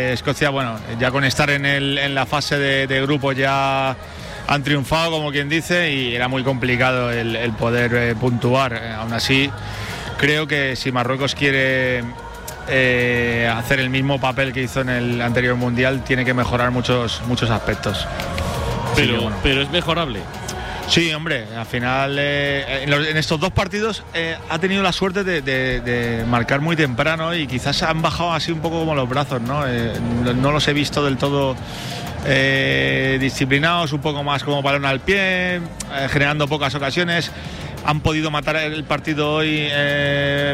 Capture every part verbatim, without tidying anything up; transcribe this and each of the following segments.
Eh, Escocia, bueno, ya con estar en, el, en la fase de, de grupos ya han triunfado, como quien dice, y era muy complicado el, el poder eh, puntuar. Eh, aún así, creo que si Marruecos quiere eh, hacer el mismo papel que hizo en el anterior Mundial, tiene que mejorar muchos, muchos aspectos. Pero, sí, bueno. pero es mejorable. Sí, hombre, al final eh, en, los, en estos dos partidos eh, ha tenido la suerte de, de, de marcar muy temprano y quizás han bajado así un poco como los brazos, ¿no? Eh, no, no los he visto del todo eh, disciplinados, un poco más como balón al pie, eh, generando pocas ocasiones. Han podido matar el partido hoy eh,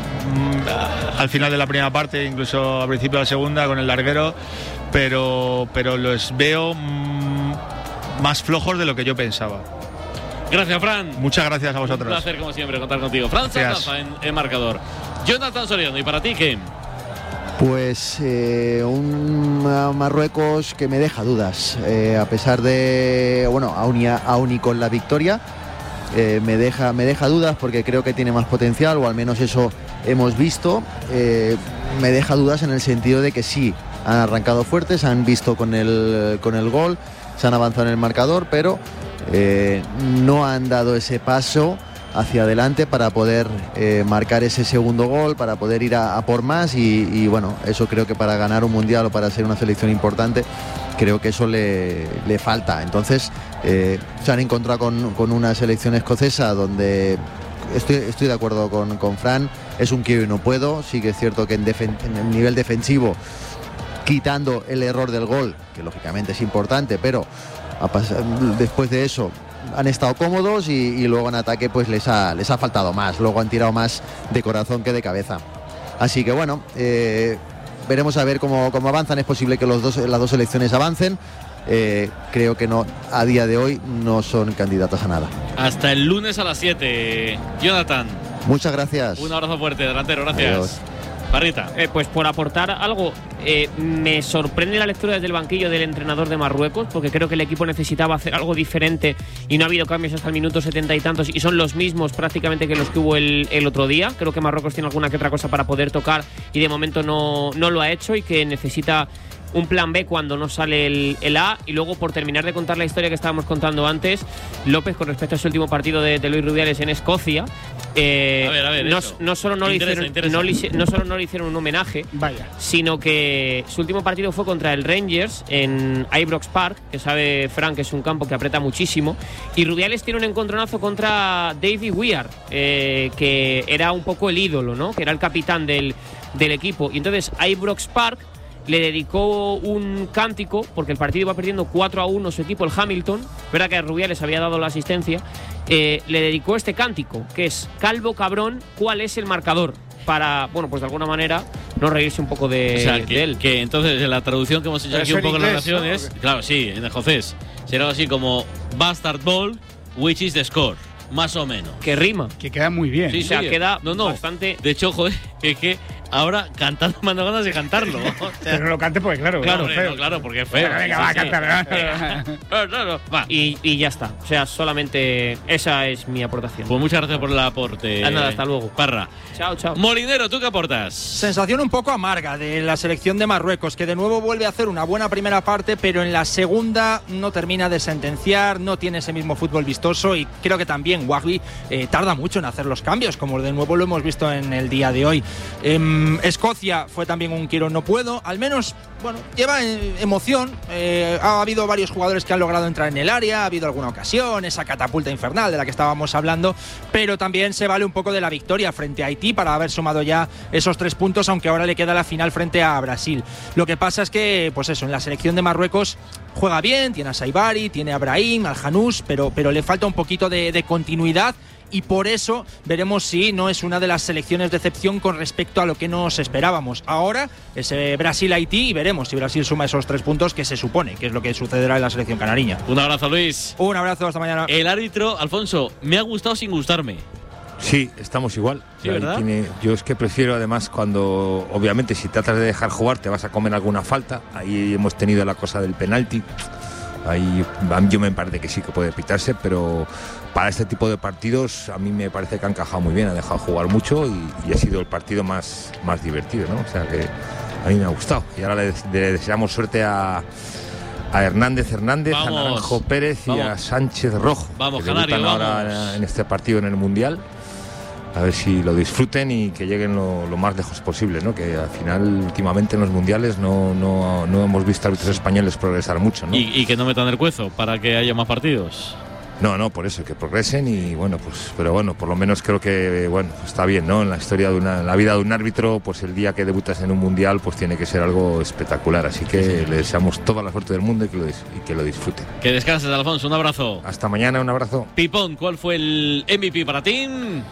al final de la primera parte, incluso al principio de la segunda con el larguero, pero, pero los veo mm, más flojos de lo que yo pensaba. Gracias, Fran. Muchas gracias a vosotros. Un placer, como siempre, contar contigo. Fran Santaza en, en marcador. Jonathan Soriano, ¿y para ti qué? Pues eh, un Marruecos que me deja dudas. Eh, a pesar de, bueno, aún y, aún y con la victoria, eh, me, deja, me deja dudas porque creo que tiene más potencial, o al menos eso hemos visto. Eh, me deja dudas en el sentido de que sí, han arrancado fuertes, han visto con el, con el gol, se han avanzado en el marcador, pero Eh, no han dado ese paso hacia adelante para poder eh, marcar ese segundo gol, para poder ir a, a por más y, y bueno, eso creo que para ganar un mundial o para ser una selección importante, creo que eso le, le falta. Entonces eh, se han encontrado con, con una selección escocesa donde estoy, estoy de acuerdo con, con Fran, es un quiero y no puedo. Sí que es cierto que en, defen, en el nivel defensivo, quitando el error del gol, que lógicamente es importante, pero después de eso han estado cómodos y, y luego en ataque pues les ha, les ha faltado más, luego han tirado más de corazón que de cabeza. Así que bueno, eh, veremos a ver cómo, cómo avanzan. Es posible que los dos, las dos selecciones avancen. Eh, creo que no, a día de hoy no son candidatas a nada. Hasta el lunes a las siete, Jonathan. Muchas gracias. Un abrazo fuerte, delantero, gracias. Adiós. Parrita. Eh, pues por aportar algo, eh, me sorprende la lectura desde el banquillo del entrenador de Marruecos, porque creo que el equipo necesitaba hacer algo diferente y no ha habido cambios hasta el minuto setenta y tantos y son los mismos prácticamente que los que hubo el, el otro día. Creo que Marruecos tiene alguna que otra cosa para poder tocar y de momento no, no lo ha hecho y que necesita un plan B cuando no sale el, el A. Y luego, por terminar de contar la historia que estábamos contando antes, López, con respecto a ese último partido de, de Luis Rubiales en Escocia, eh, a ver, a ver, no, eso. no, solo no, le interesa, hicieron, interesa. no, le, no solo no le hicieron un homenaje, Vaya. sino que su último partido fue contra el Rangers en Ibrox Park, que sabe Frank que es un campo que aprieta muchísimo, y Rubiales tiene un encontronazo contra David Weir, eh, que era un poco el ídolo, ¿no? Que era el capitán del, del equipo. Y entonces Ibrox Park le dedicó un cántico, porque el partido iba perdiendo cuatro a uno su equipo, el Hamilton, verdad que a Rubiales había dado la asistencia, eh, le dedicó este cántico, que es: Calvo cabrón, ¿cuál es el marcador? Para, bueno, pues de alguna manera no reírse un poco de, O sea, que, de él. que entonces en la traducción que hemos hecho Pero aquí eso un en poco en inglés, las naciones, ¿no? claro, sí, en escocés, será algo así como Bastard Ball, which is the score, más o menos. Que rima. Que queda muy bien. Sí, O sea, sí, queda no, no. bastante. De hecho, joder, es que ahora cantando me han dado ganas de cantarlo. Pero no lo cante porque, claro, Claro, es hombre, feo. no, claro, porque es feo. Venga, venga, Sí, va sí. a cantar. Venga. Claro, claro, va. Y, y ya está. O sea, solamente esa es mi aportación. Pues muchas gracias por el aporte. Ah, nada, hasta luego. Parra. Chao, chao. Molinero, ¿tú qué aportas? Sensación un poco amarga de la selección de Marruecos, que de nuevo vuelve a hacer una buena primera parte, pero en la segunda no termina de sentenciar, no tiene ese mismo fútbol vistoso, y creo que también Wahbi eh, tarda mucho en hacer los cambios, como de nuevo lo hemos visto en el día de hoy. Eh, Escocia fue también un quiero no puedo, al menos, bueno, lleva eh, emoción, eh, ha habido varios jugadores que han logrado entrar en el área, ha habido alguna ocasión, esa catapulta infernal de la que estábamos hablando, pero también se vale un poco de la victoria frente a Haití para haber sumado ya esos tres puntos, aunque ahora le queda la final frente a Brasil. Lo que pasa es que, pues eso, en la selección de Marruecos juega bien, tiene a Saibari, tiene a Brahim, al Janús, pero, pero le falta un poquito de, de continuidad, y por eso veremos si no es una de las selecciones de excepción con respecto a lo que nos esperábamos. Ahora es eh, Brasil-Haití y veremos si Brasil suma esos tres puntos, que se supone que es lo que sucederá en la selección canariña. Un abrazo, Luis. Un abrazo, hasta mañana. El árbitro, Alfonso, me ha gustado sin gustarme. Sí, estamos igual. Sí, Ahí ¿verdad? tiene- yo es que prefiero, además, cuando obviamente si tratas de dejar jugar te vas a comer alguna falta. Ahí hemos tenido la cosa del penalti. Ahí a mí yo me parece que sí que puede pitarse, pero para este tipo de partidos a mí me parece que ha encajado muy bien, ha dejado jugar mucho y, y ha sido el partido más, más divertido, ¿no? O sea que a mí me ha gustado. Y ahora le, le deseamos suerte a, a Hernández Hernández, Vamos. a Naranjo Pérez y Vamos. a Sánchez Rojo. Vamos, que debutan Canario, ahora vamos. en este partido en el Mundial. A ver si lo disfruten y que lleguen lo, lo más lejos posible, ¿no? Que al final, últimamente en los mundiales no, no, no hemos visto árbitros españoles progresar mucho, ¿no? Y, y que no metan el cuezo para que haya más partidos. No, no, por eso, que progresen y bueno, pues, pero bueno, por lo menos creo que, bueno, está bien, ¿no? En la historia de una, en la vida de un árbitro, pues el día que debutas en un mundial, pues tiene que ser algo espectacular, así que le deseamos toda la suerte del mundo y que lo, dis- y que lo disfruten. Que descanses, Alfonso, un abrazo. Hasta mañana, un abrazo. Pipón, ¿cuál fue el M V P para ti?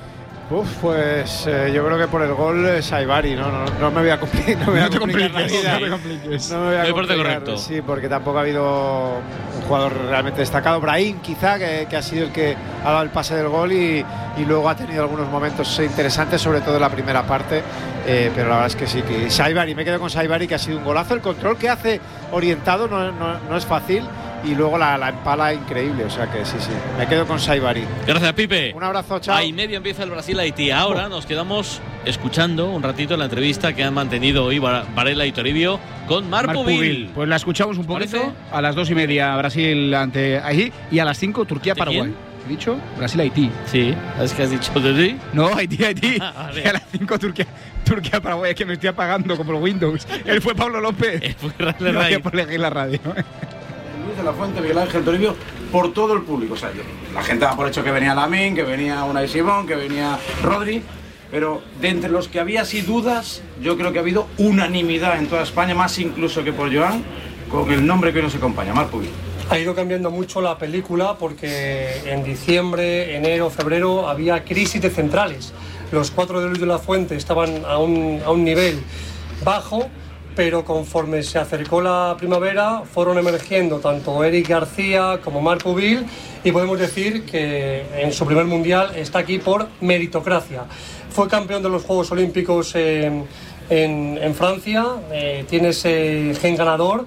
Uf, pues eh, yo creo que por el gol eh, Saibari, ¿no? No, no me voy a complicar, no me voy a No te complicar la compliques, vida. no te compliques. No me voy a Me parece complicar, correcto. sí, porque tampoco ha habido un jugador realmente destacado. Brahim, quizá, que, que ha sido el que ha dado el pase del gol y, y luego ha tenido algunos momentos interesantes, sobre todo en la primera parte. Eh, pero la verdad es que sí, que Saibari, me quedo con Saibari, que ha sido un golazo. El control que hace orientado no, no, no es fácil. Y luego la, la empala increíble, o sea que sí, sí. Me quedo con Saibari. Gracias, Pipe. Un abrazo, chao. A y media empieza el Brasil-Haití. Ahora nos quedamos escuchando un ratito la entrevista que han mantenido hoy Var- Varela y Toribio con Marc Marc Pubil. Pubil. Pues la escuchamos un poquito. ¿Parece? A las dos y media Brasil ante Haití y a las cinco Turquía-Paraguay. quién? ¿He dicho? Brasil-Haití. Sí, es que has dicho de ti. No, Haití, Haití. Ah, vale. Y a las cinco Turquía, Turquía-Paraguay. Es que me estoy apagando como el Windows. Él fue Pablo López. Eh, fue Ray de Gracias Ray. por elegir la radio. Luis de la Fuente, Miguel Ángel Toribio, por todo el público. O sea, yo- la gente da por hecho que venía Lamine, que venía Unai Simón, que venía Rodri, pero de entre los que había así dudas, yo creo que ha habido unanimidad en toda España, más incluso que por Joan, con el nombre que hoy nos acompaña, Marc Pubil. Ha ido cambiando mucho la película porque en diciembre, enero, febrero había crisis de centrales. Los cuatro de Luis de la Fuente estaban a un, a un nivel bajo, pero conforme se acercó la primavera fueron emergiendo tanto Eric García como Marc Pubil y podemos decir que en su primer mundial está aquí por meritocracia. Fue campeón de los Juegos Olímpicos en, en, en Francia, eh, tiene ese gen ganador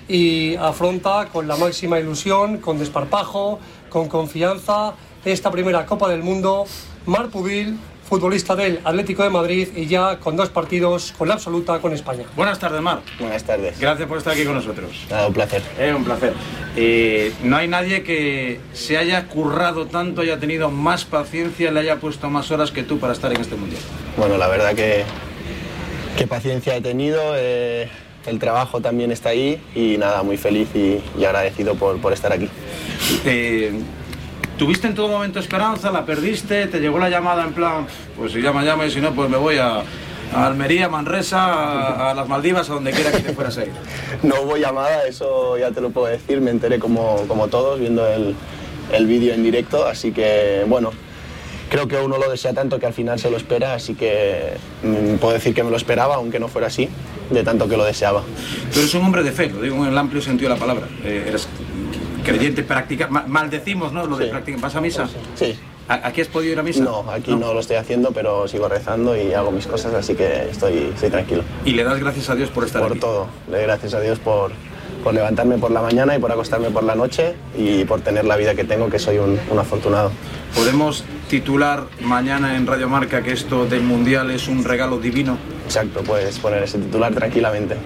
y afronta con la máxima ilusión, con desparpajo, con confianza esta primera Copa del Mundo. Marc Pubil, futbolista del Atlético de Madrid y ya con dos partidos con la absoluta con España. Buenas tardes, Marc. Buenas tardes. Gracias por estar aquí con nosotros. Nada, un placer. Es un placer. Eh, no hay nadie que se haya currado tanto, haya tenido más paciencia, le haya puesto más horas que tú para estar en este mundial. Bueno, la verdad que qué paciencia he tenido, eh, el trabajo también está ahí y nada, muy feliz y, y agradecido por, por estar aquí. Eh, ¿Tuviste en todo momento esperanza? ¿La perdiste? ¿Te llegó la llamada en plan, pues si llama, llama y si no, pues me voy a, a Almería, Manresa, a, a las Maldivas, a donde quiera que te fueras a ir? No hubo llamada, eso ya te lo puedo decir, me enteré como, como todos viendo el, el vídeo en directo, así que bueno, creo que uno lo desea tanto que al final se lo espera, así que mmm, puedo decir que me lo esperaba, aunque no fuera así, de tanto que lo deseaba. Tú eres un hombre de fe, lo digo en el amplio sentido de la palabra. Eh, eres creyente, practica, ma- maldecimos, ¿no? Lo de Sí. practicar. ¿Vas a misa? Sí. ¿A- ¿Aquí has podido ir a misa? No, aquí no. no lo estoy haciendo, pero sigo rezando y hago mis cosas, así que estoy, estoy tranquilo. Y le das gracias a Dios por estar Por aquí. todo, le doy gracias a Dios por, por levantarme por la mañana y por acostarme por la noche y por tener la vida que tengo, que soy un, un afortunado. ¿Podemos titular mañana en Radio Marca que esto del Mundial es un regalo divino? Exacto, puedes poner ese titular tranquilamente.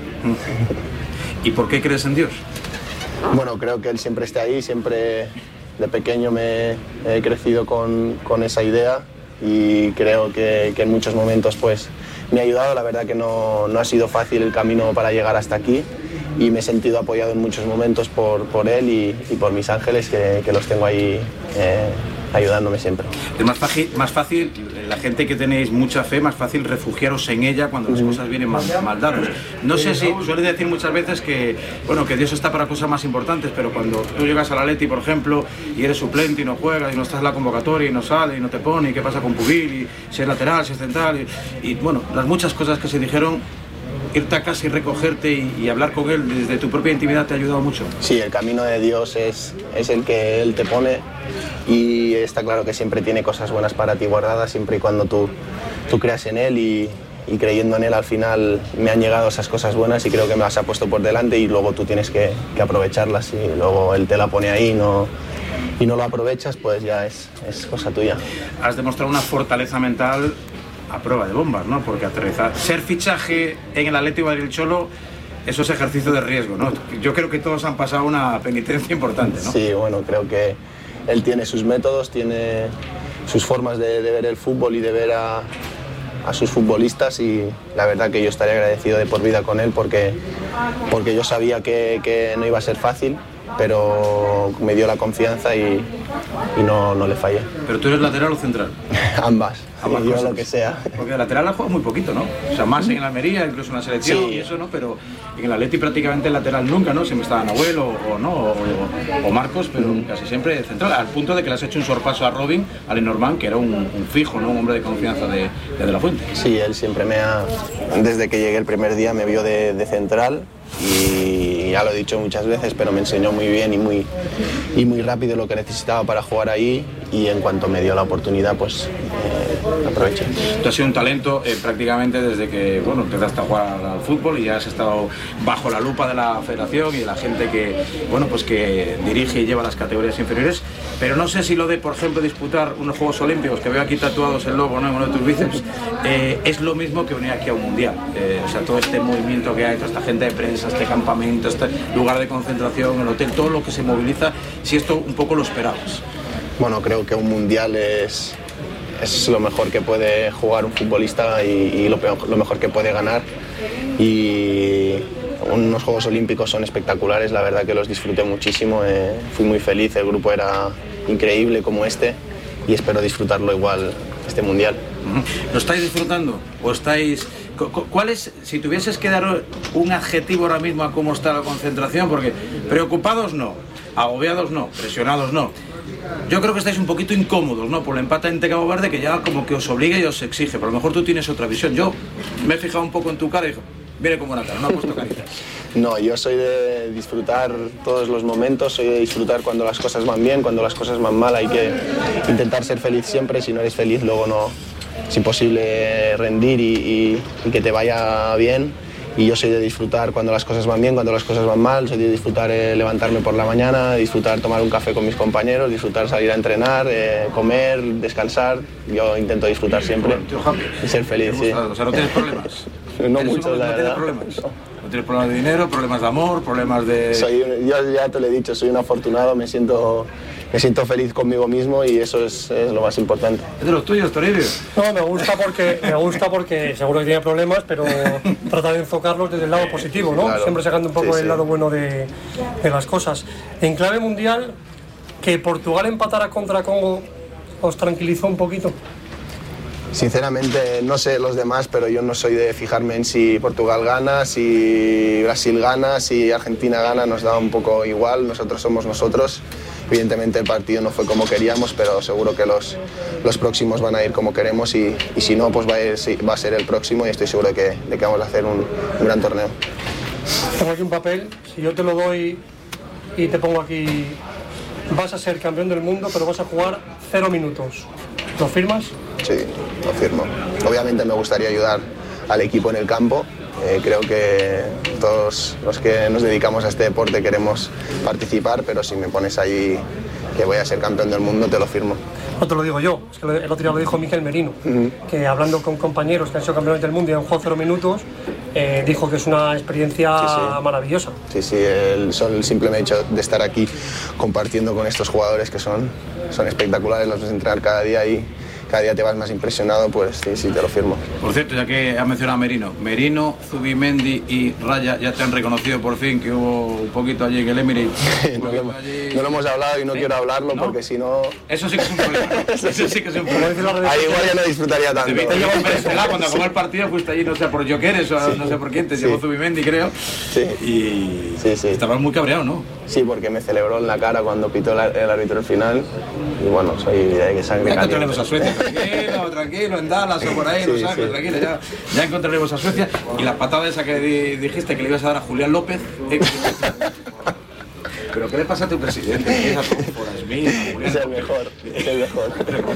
¿Y por qué crees en Dios? Bueno, creo que Él siempre está ahí, siempre de pequeño me he crecido con, con esa idea y creo que, que en muchos momentos pues, me ha ayudado. La verdad que no, no ha sido fácil el camino para llegar hasta aquí y me he sentido apoyado en muchos momentos por, por Él y, y por mis ángeles que, que los tengo ahí eh, ayudándome siempre. Es más fácil, más fácil, la gente que tenéis mucha fe, más fácil refugiaros en ella cuando las cosas vienen mal, mal dadas. No sé si, suele decir muchas veces que, bueno, que Dios está para cosas más importantes, pero cuando tú llegas al Atleti, por ejemplo, y eres suplente y no juegas, y no estás en la convocatoria y no sale y no te pone, y qué pasa con Pubil, y si es lateral, si es central, y, y bueno, las muchas cosas que se dijeron, irte a casa y recogerte y, y hablar con Él desde tu propia intimidad te ha ayudado mucho. Sí, el camino de Dios es, es el que Él te pone y está claro que siempre tiene cosas buenas para ti guardadas, siempre y cuando tú, tú creas en Él y, y creyendo en Él al final me han llegado esas cosas buenas y creo que me las ha puesto por delante y luego tú tienes que, que aprovecharlas y luego Él te la pone ahí no, y no lo aprovechas, pues ya es, es cosa tuya. Has demostrado una fortaleza mental a prueba de bombas, ¿no? Porque aterrizar, ser fichaje en el Atlético de Madrid Cholo, eso es ejercicio de riesgo, ¿no? Yo creo que todos han pasado una penitencia importante, ¿no? Sí, bueno, creo que él tiene sus métodos, tiene sus formas de, de ver el fútbol y de ver a, a sus futbolistas, y la verdad que yo estaré agradecido de por vida con él porque, porque yo sabía que, que no iba a ser fácil, pero me dio la confianza y, y no, no le fallé. ¿Pero tú eres lateral o central? Ambas, Ambas yo cosas. lo que sea. Porque de lateral ha jugado muy poquito, ¿no? O sea, más en el Almería, incluso en la selección Sí. y eso, ¿no? Pero en el Atleti prácticamente lateral nunca, ¿no? Siempre estaba Nahuel o, o no, o, o Marcos, pero mm. casi siempre central, al punto de que le has hecho un sorpaso a Robin, a Lenormand, que era un, un fijo, ¿no? Un hombre de confianza de, de, de la Fuente. Sí, él siempre me ha, desde que llegué el primer día me vio de, de central, y ya lo he dicho muchas veces, pero me enseñó muy bien y muy, y muy rápido lo que necesitaba para jugar ahí, y en cuanto me dio la oportunidad, pues eh, aproveché. Tú has sido un talento eh, prácticamente desde que, bueno, empezaste a jugar al fútbol y ya has estado bajo la lupa de la federación y de la gente que, bueno, pues que dirige y lleva las categorías inferiores, pero no sé si lo de, por ejemplo, disputar unos Juegos Olímpicos, que veo aquí tatuados el logo, ¿no?, en uno de tus bíceps, eh, es lo mismo que venir aquí a un mundial. Eh, o sea, todo este movimiento que hay, toda esta gente de prensa, este campamento, este lugar de concentración, el hotel, todo lo que se moviliza, si esto un poco lo esperabas. Bueno, creo que un mundial es, es lo mejor que puede jugar un futbolista y, y lo, peor, lo mejor que puede ganar. Y unos Juegos Olímpicos son espectaculares, la verdad que los disfruté muchísimo, eh, fui muy feliz, el grupo era increíble como este, y espero disfrutarlo igual este mundial. ¿Lo estáis disfrutando? ¿O estáis...? ¿Cuál es, si tuvieses que dar un adjetivo ahora mismo a cómo está la concentración? Porque preocupados no, agobiados no, presionados no. Yo creo que estáis un poquito incómodos, ¿no?, por el empate ante Cabo Verde, que ya como que os obliga y os exige, pero a lo mejor tú tienes otra visión. Yo me he fijado un poco en tu cara y digo, viene como una cara, no ha puesto carita. No, yo soy de disfrutar todos los momentos, soy de disfrutar cuando las cosas van bien, cuando las cosas van mal, hay que intentar ser feliz siempre. Si no eres feliz, luego no, es imposible rendir y, y, y que te vaya bien. Y yo soy de disfrutar cuando las cosas van bien, cuando las cosas van mal, soy de disfrutar eh, levantarme por la mañana, disfrutar tomar un café con mis compañeros, disfrutar salir a entrenar, eh, comer, descansar. Yo intento disfrutar siempre y ser feliz, sí. O sea, ¿no tienes problemas? No muchos, la no verdad. Tienes problemas. No tienes problemas de dinero, problemas de amor, problemas de... Soy, yo ya te lo he dicho, soy un afortunado, me siento, me siento feliz conmigo mismo y eso es, es lo más importante. ¿Es de los tuyos, Toribio? No, me gusta porque, me gusta porque seguro que tiene problemas, pero trata de enfocarlos desde el lado positivo, ¿no? Claro. Siempre sacando un poco Sí, el sí. lado bueno de, de las cosas. En clave mundial, que Portugal empatara contra Congo, ¿os tranquilizó un poquito? Sinceramente no sé los demás, pero yo no soy de fijarme en si Portugal gana, si Brasil gana, si Argentina gana, nos da un poco igual, nosotros somos nosotros. Evidentemente el partido no fue como queríamos, pero seguro que los, los próximos van a ir como queremos y, y si no, pues va a, ir, sí, va a ser el próximo y estoy seguro de que, de que vamos a hacer un, un gran torneo. Tengo aquí un papel, si yo te lo doy y te pongo aquí, vas a ser campeón del mundo, pero vas a jugar cero minutos. ¿Lo firmas? Sí, lo firmo. Obviamente me gustaría ayudar al equipo en el campo. Eh, creo que todos los que nos dedicamos a este deporte queremos participar, pero si me pones ahí que voy a ser campeón del mundo, te lo firmo. No te lo digo yo, es que el otro día lo dijo Miquel Merino, Uh-huh. que hablando con compañeros que han sido campeones del mundo y han jugado cero minutos, eh, dijo que es una experiencia Sí, sí. maravillosa. Sí, sí, el, solo el simple hecho de estar aquí compartiendo con estos jugadores que son, son espectaculares, los ves entrenar cada día y cada día te vas más impresionado, pues sí, sí, te lo firmo. Por cierto, ya que has mencionado a Merino, Merino, Zubimendi y Raya ya te han reconocido por fin que hubo un poquito allí en el Emirates. no, lo, allí... no lo hemos hablado y no ¿Sí? quiero hablarlo ¿No? porque si no... Eso sí que es un problema. Eso sí que es un problema. Ahí igual ya no disfrutaría tanto. Te viste cuando acabó el partido, fuiste allí, no sé por Jokeres o sí. no sé por quién, te sí. llevó Zubimendi, creo. Sí. Y sí, sí. estabas muy cabreado, ¿no? Sí, porque me celebró en la cara cuando pitó el, el árbitro el final. Y bueno, soy de que sangre caliente. Encontraremos a Suecia, tranquilo, tranquilo, en Dallas o por ahí, sí, no sabes, sí. tranquilo, ya, ya encontraremos a Suecia. Y la patada esa que di, dijiste que le ibas a dar a Julián López. Eh, ¿Pero qué le pasa a tu presidente? A Smith, es el mejor, es el mejor.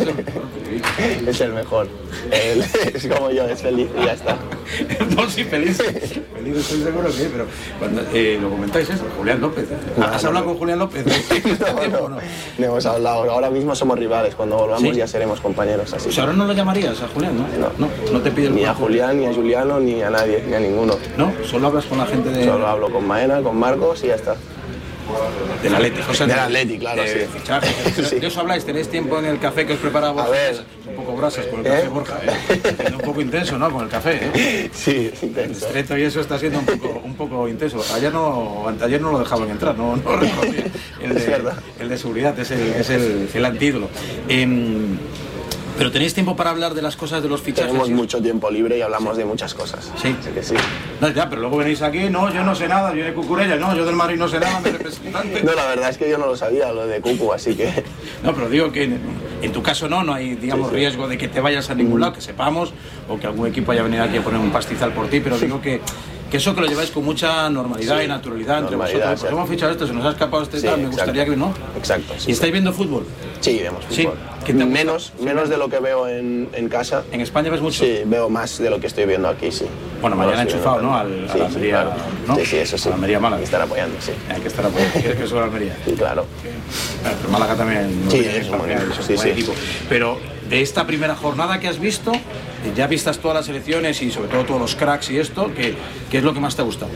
Es el mejor. Él es como yo, es feliz y ya está. No, sí, feliz. Feliz estoy seguro que sí, pero cuando eh, lo comentáis eso, Julián López. ¿Has no, hablado no. con Julián López? No, tiempo, no. no, no hemos hablado. Ahora mismo somos rivales. Cuando volvamos ¿Sí? ya seremos compañeros. Así. O sea, ahora no lo llamarías a Julián, ¿no? No, no, no te piden ni a Julián, ni a Juliano, ni a nadie, ni a ninguno. ¿No? Solo hablas con la gente de. Solo hablo con Maena, con Marcos y ya está. Del Atlético, o sea, del Atlético, claro, de, sí. Fichajes. Sí. ¿De eso habláis? ¿Tenéis tiempo en el café que os prepara Borja? A ver. Un poco brasas con el café, ¿Eh? Borja, ¿eh? Un poco intenso, ¿no? Con el café, ¿eh? Sí, intenso. El estrecho y eso está siendo un poco, un poco intenso. Ayer no, anteayer no lo dejaban entrar, no, no reconocía. El de, el de seguridad es el, es el, el antídoto. Eh, Pero tenéis tiempo para hablar de las cosas de los fichajes. Tenemos mucho tiempo libre y hablamos de muchas cosas. Sí, sí que sí. No, ya, pero luego venís aquí, no, yo no sé nada, yo de Cucurella, no, yo del Madrid no sé nada, mi representante. No, la verdad es que yo no lo sabía, lo de Cucu, así que. No, pero digo que en, en tu caso no, no hay, digamos, sí, sí. riesgo de que te vayas a ningún lado, que sepamos, o que algún equipo haya venido aquí a poner un pastizal por ti, pero digo que. Que eso que lo lleváis con mucha normalidad sí, y naturalidad entre normalidad, vosotros. Pues hemos fichado esto, se nos ha escapado este sí, tal, me exacto. gustaría que no. Exacto. Sí, ¿Y estáis viendo fútbol? Sí, vemos fútbol. ¿Sí? ¿Qué te menos, menos de lo que veo en, en casa. ¿En España ves mucho? Sí, veo más de lo que estoy viendo aquí, sí. Bueno, mañana enchufado, ¿no? Al, sí, a la Almería, sí, claro. ¿no? Sí, sí, eso sí. A la Almería Málaga. Hay que estar apoyando, sí. Hay que estar apoyando. ¿Quieres que suba la Almería? Sí, claro. Bueno, pero Málaga también. Sí, es un buen equipo. Sí, sí. equipo. Pero de esta primera jornada que has visto, ya vistas todas las selecciones y sobre todo todos los cracks y esto, ¿qué, qué es lo que más te ha gustado?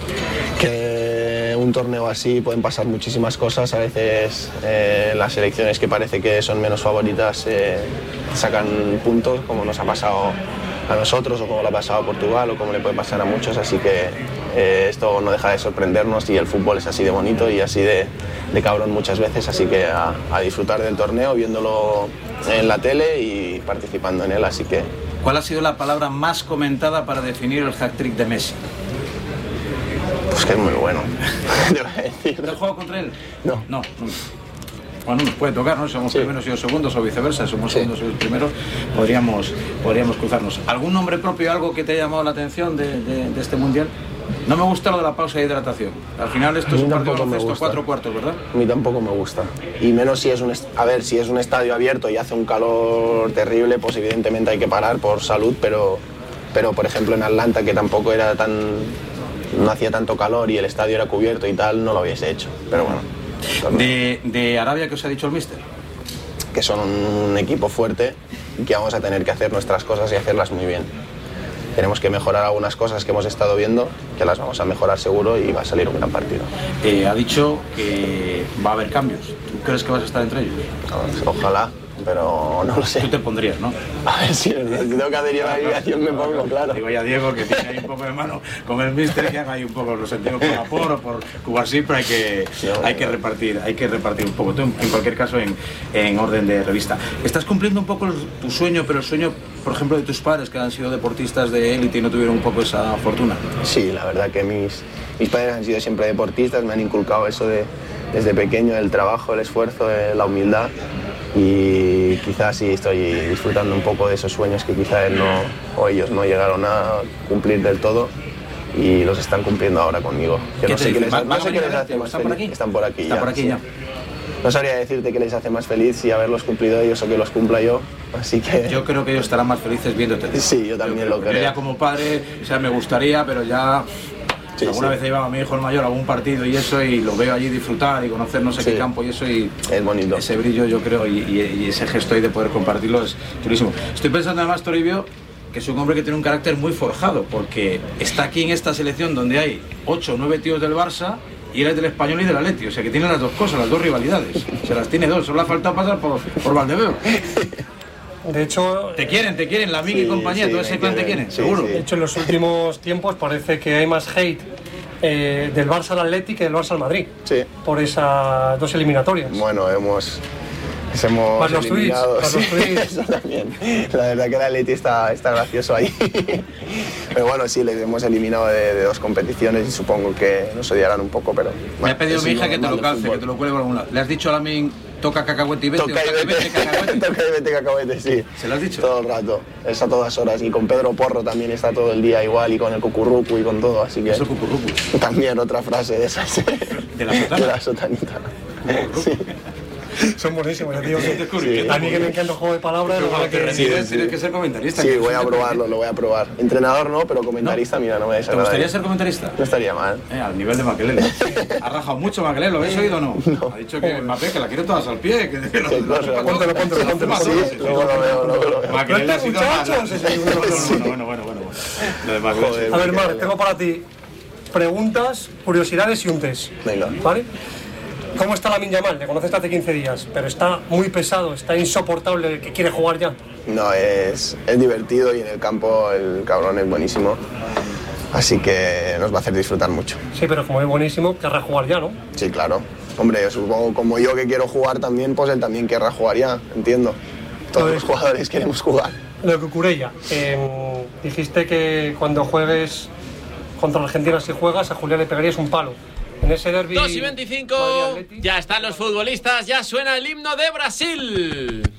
Que un torneo así pueden pasar muchísimas cosas. A veces eh, las selecciones que parece que son menos favoritas eh, sacan puntos, como nos ha pasado a nosotros o como le ha pasado a Portugal o como le puede pasar a muchos, así que eh, esto no deja de sorprendernos y el fútbol es así de bonito y así de, de cabrón muchas veces, así que a, a disfrutar del torneo viéndolo en la tele y participando en él, así que... ¿Cuál ha sido la palabra más comentada para definir el hat-trick de Messi? Pues que es muy bueno. ¿Te has jugado contra él? No. No, no. Bueno, nos puede tocar, ¿no? Somos sí. primeros y los segundos o viceversa, somos sí. segundos y los primeros, podríamos, podríamos cruzarnos. ¿Algún nombre propio, algo que te haya llamado la atención de, de, de este mundial? No me gusta lo de la pausa de hidratación. Al final esto es un partido de baloncesto cuatro cuartos, ¿verdad? A mí tampoco me gusta. Y menos si es un est- a ver, si es un estadio abierto y hace un calor terrible, pues evidentemente hay que parar por salud, pero, pero por ejemplo en Atlanta, que tampoco era tan, no hacía tanto calor y el estadio era cubierto y tal, no lo hubiese hecho. Pero bueno. De, de Arabia, ¿qué os ha dicho el míster? Que son un equipo fuerte y que vamos a tener que hacer nuestras cosas y hacerlas muy bien. Tenemos que mejorar algunas cosas que hemos estado viendo, que las vamos a mejorar seguro y va a salir un gran partido. Eh, ha dicho que va a haber cambios. ¿Tú crees que vas a estar entre ellos? Ojalá, pero no lo sé. Tú te pondrías, ¿no? A ver, si tengo que adherir a la alineación me pongo, claro. Digo ya a Diego, que tiene ahí un poco de mano con el míster, que haga ahí un poco, lo sentimos por Apor o por Cuba siempre hay que, no, hay que repartir, hay que repartir un poco. Tú, en cualquier caso, en, en orden de revista. Estás cumpliendo un poco el, tu sueño, pero el sueño, por ejemplo, de tus padres, que han sido deportistas de élite y no tuvieron un poco esa fortuna. Sí, la verdad que mis, mis padres han sido siempre deportistas, me han inculcado eso de, desde pequeño, el trabajo, el esfuerzo, la humildad. Y quizás sí estoy disfrutando un poco de esos sueños que quizás él no, o ellos no llegaron a cumplir del todo y los están cumpliendo ahora conmigo. Que no sé qué les, no sé qué les hace más feliz. Aquí? Están por aquí ¿Están ya. por aquí sí. ya. No sabría decirte qué les hace más feliz si haberlos cumplido ellos o que los cumpla yo, así que... Yo creo que ellos estarán más felices viéndote. Sí, yo también yo creo, lo creo. Yo ya como padre, o sea, me gustaría, pero ya... Sí, alguna sí. vez llevaba a mi hijo el mayor a algún partido y eso y lo veo allí disfrutar y conocer no sé sí. qué campo y eso y es bonito. Ese brillo yo creo y, y, y ese gesto ahí de poder compartirlo es chulísimo. Estoy pensando además, Toribio, que es un hombre que tiene un carácter muy forjado porque está aquí en esta selección donde hay ocho o nueve tíos del Barça y eres del Español y del Atleti, o sea que tiene las dos cosas, las dos rivalidades, se las tiene dos, solo le ha faltado pasar por, por Valdebeo. De hecho... Te quieren, te quieren, la Migi sí, y compañía, sí, todo ese clan te quieren, sí, seguro. Sí. De hecho, en los últimos tiempos parece que hay más hate eh, del Barça al Atleti que del Barça al Madrid. Sí. Por esas dos eliminatorias. Bueno, hemos... hemos Más los eliminado. tweets, más los tweets. Eso también. La verdad que el Atleti está, está gracioso ahí. Pero bueno, sí, les hemos eliminado de, de dos competiciones y supongo que nos odiarán un poco, pero... Me bueno, ha pedido es mi hija lo que te normal lo del calce, fútbol. que te lo cuelgue por algún lado. ¿Le has dicho a Lamin, toca cacahuete y vete? Toca o y vete, cacahuete? toca y vete cacahuete, sí. ¿Se lo has dicho? Todo el rato, es a todas horas. Y con Pedro Porro también está todo el día igual, y con el cucurrucu y con todo, así que... ¿Eso cucurrucu? También otra frase de esas. ¿De la sotana? De la sotanita. Sí. Son buenísimos, ya digo que Sí. a mí que me encanta el juego de palabras, Pero la verdad cuando te que... retires tienes que ser comentarista. Sí, que voy eso a ya te- probarlo, lo voy a probar. Entrenador no, pero comentarista, mira, no me ¿Te desagrada. gustaría ser comentarista? No estaría mal. Eh, al nivel de Makelele. Ha rajado mucho Makelele, ¿lo habéis oído o no? Ha dicho que Mbappé, que la quiere todas al pie. Que, que lo- Qué lo- cosa, lo- ¿no? Póntelo, póntelo, póntelo. Sí, luego lo veo, luego lo veo. Makelele ha sido muchachos! más- Bueno, bueno, bueno, bueno. Lo de Makelele. Joder. A ver, Marc, tengo para ti preguntas, curiosidades y un test. Venga. ¿Vale? ¿Cómo está Lamine Yamal? Le conoces hace quince días, pero está muy pesado, está insoportable, que quiere jugar ya. No, es, es divertido y en el campo el cabrón es buenísimo. Así que nos va a hacer disfrutar mucho. Sí, pero como es buenísimo, querrá jugar ya, ¿no? Sí, claro. Hombre, supongo como yo que quiero jugar también, pues él también querrá jugar ya, entiendo. Todos Pues- los jugadores queremos jugar. Lo que Cucurella, eh, dijiste que cuando juegues contra Argentina, si juegas, a Julián le pegarías un palo. En ese derbi. dos y veinticinco, ya están los futbolistas, ya suena el himno de Brasil.